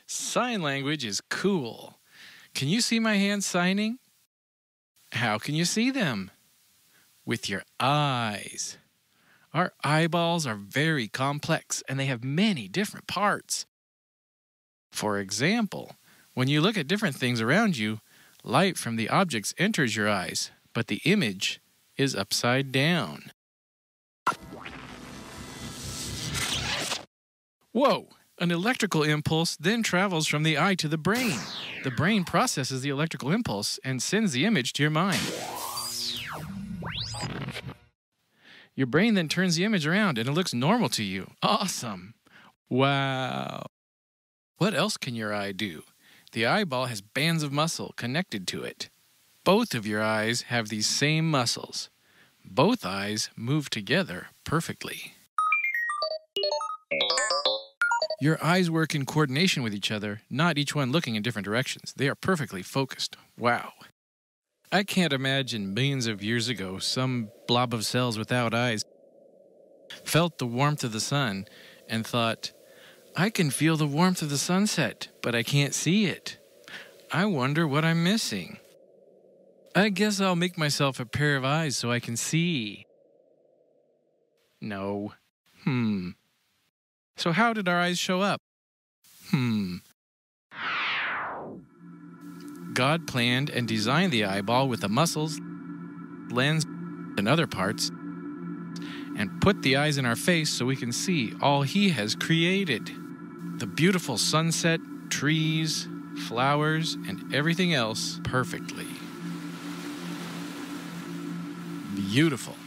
Sign language is cool. Can you see my hands signing? How can you see them? With your eyes. Our eyeballs are very complex and they have many different parts. For example, when you look at different things around you, light from the objects enters your eyes, but the image is upside down. Whoa! An electrical impulse then travels from the eye to the brain. The brain processes the electrical impulse and sends the image to your mind. Your brain then turns the image around and it looks normal to you. Awesome! Wow! What else can your eye do? The eyeball has bands of muscle connected to it. Both of your eyes have these same muscles. Both eyes move together perfectly. Your eyes work in coordination with each other, not each one looking in different directions. They are perfectly focused. Wow. I can't imagine millions of years ago some blob of cells without eyes felt the warmth of the sun and thought, I can feel the warmth of the sunset, but I can't see it. I wonder what I'm missing. I guess I'll make myself a pair of eyes so I can see. No. So how did our eyes show up? God planned and designed the eyeball with the muscles, lens, and other parts, and put the eyes in our face so we can see all He has created. The beautiful sunset, trees, flowers, and everything else perfectly. Beautiful.